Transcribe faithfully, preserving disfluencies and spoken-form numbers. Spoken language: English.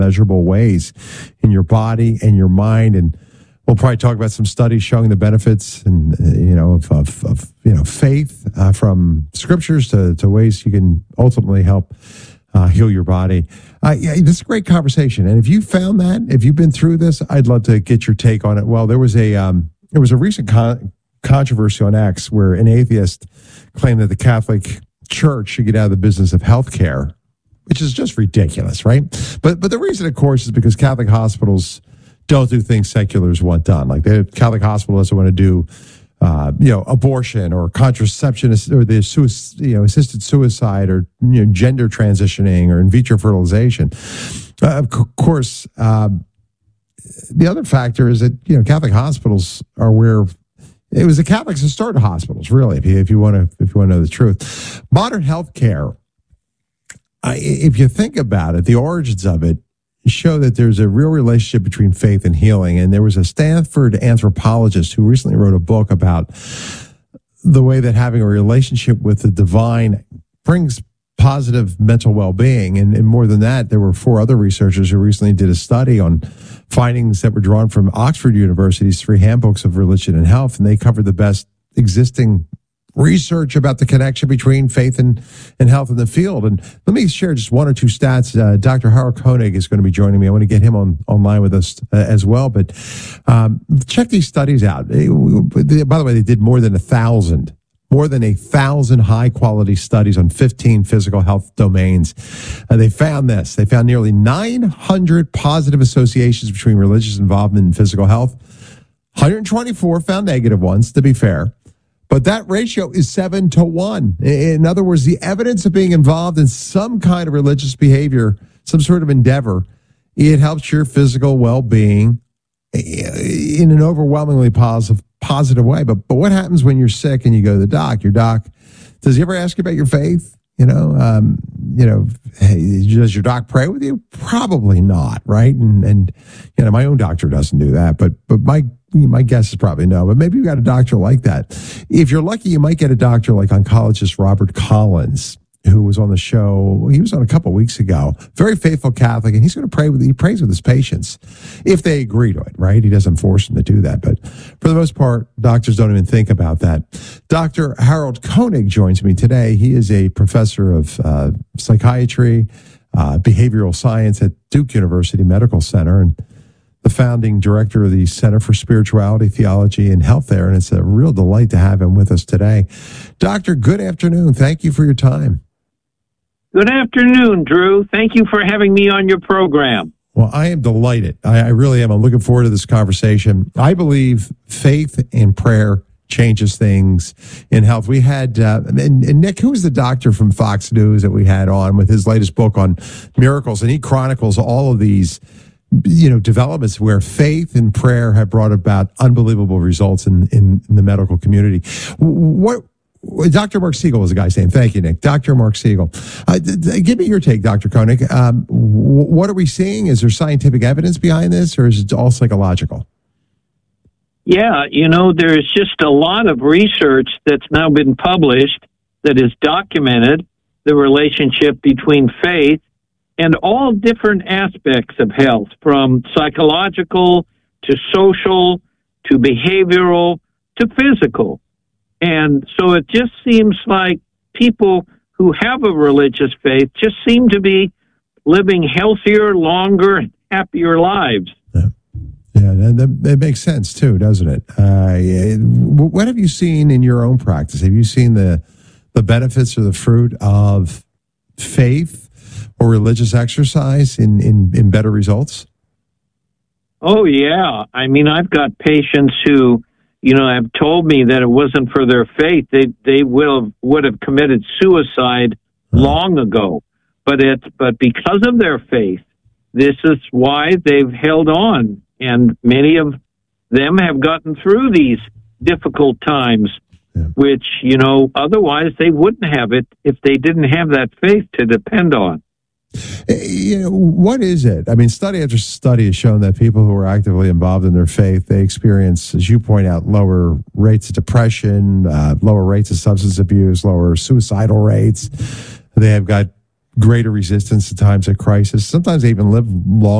measurable ways in your body and your mind. And we'll probably talk about some studies showing the benefits and, uh, you know, of, of, of you know, faith uh, from scriptures to, to ways you can ultimately help uh, heal your body. Uh, yeah, this is a great conversation. And if you found that, if you've been through this, I'd love to get your take on it. Well, there was a, um, there was a recent con- controversy on X where an atheist claimed that the Catholic Church should get out of the business of healthcare, which is just ridiculous, right? But but the reason, of course, is because Catholic hospitals don't do things seculars want done. Like the Catholic hospital doesn't want to do, uh, you know, abortion or contraception or the sui- you know assisted suicide or you know gender transitioning or in vitro fertilization. Uh, of co- course, uh, the other factor is that you know Catholic hospitals are where it was the Catholics that started hospitals. Really, if you if you want to if you want to know the truth, modern healthcare. Uh, if you think about it, the origins of it show that there's a real relationship between faith and healing. And there was a Stanford anthropologist who recently wrote a book about the way that having a relationship with the divine brings positive mental well-being. And, and more than that, there were four other researchers who recently did a study on findings that were drawn from Oxford University's three handbooks of religion and health. And they covered the best existing research about the connection between faith and, and health in the field. And let me share just one or two stats. Uh, Doctor Harold Koenig is going to be joining me. I want to get him on online with us uh, as well. But um, check these studies out. They, they, by the way, they did more than a thousand, more than a thousand high-quality studies on fifteen physical health domains. Uh, they found this. They found nearly nine hundred positive associations between religious involvement and physical health. one hundred twenty-four found negative ones, to be fair. But that ratio is seven to one. In other words, the evidence of being involved in some kind of religious behavior, some sort of endeavor, it helps your physical well-being in an overwhelmingly positive positive way. But but what happens when you're sick and you go to the doc? Your doc, does he ever ask you about your faith? You know, um, you know, hey, does your doc pray with you? Probably not, right? And and you know, my own doctor doesn't do that, but but my my guess is probably no. But maybe you got a doctor like that. If you're lucky, you might get a doctor like oncologist Robert Collins, who was on the show. He was on a couple of weeks ago. Very faithful Catholic, and he's going to pray with. He prays with his patients if they agree to it. Right? He doesn't force them to do that, but for the most part, doctors don't even think about that. Doctor Harold Koenig joins me today. He is a professor of uh, psychiatry, uh, behavioral science at Duke University Medical Center, and the founding director of the Center for Spirituality, Theology, and Health there. And it's a real delight to have him with us today. Doctor, good afternoon. Thank you for your time. Good afternoon, Drew. Thank you for having me on your program. Well, I am delighted. I, I really am. I'm looking forward to this conversation. I believe faith and prayer changes things in health. We had, uh, and, and Nick, who was the doctor from Fox News that we had on with his latest book on miracles, and he chronicles all of these you know, developments where faith and prayer have brought about unbelievable results in, in, in the medical community. What, Doctor Mark Siegel was the guy's name. Thank you, Nick. Doctor Mark Siegel. Uh, th- th- give me your take, Doctor Koenig. Um, w- what are we seeing? Is there scientific evidence behind this, or is it all psychological? Yeah, you know, there's just a lot of research that's now been published that has documented the relationship between faith and all different aspects of health, from psychological to social to behavioral to physical. And so it just seems like people who have a religious faith just seem to be living healthier, longer, and happier lives. Yeah, yeah that, that makes sense too, doesn't it? Uh, what have you seen in your own practice? Have you seen the the benefits or the fruit of faith or religious exercise in, in, in better results? Oh, yeah. I mean, I've got patients who, you know, have told me that it wasn't for their faith, they they will have, would have committed suicide huh. long ago. But it's but because of their faith, this is why they've held on. And many of them have gotten through these difficult times, yeah. which, you know, otherwise they wouldn't have it if they didn't have that faith to depend on. You know, what is it? I mean, study after study has shown that people who are actively involved in their faith, they experience, as you point out, lower rates of depression, uh, lower rates of substance abuse, lower suicidal rates. They have got greater resistance to times of crisis. Sometimes they even live long.